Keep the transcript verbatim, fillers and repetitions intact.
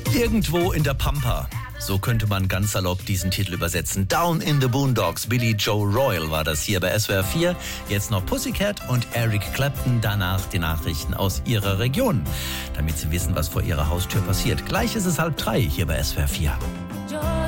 Irgendwo in der Pampa. So könnte man ganz salopp diesen Titel übersetzen. Down in the Boondocks. Billy Joe Royal war das hier bei S W R vier. Jetzt noch Pussycat und Eric Clapton. Danach die Nachrichten aus ihrer Region. Damit Sie wissen, was vor Ihrer Haustür passiert. Gleich ist es halb drei hier bei S W R vier.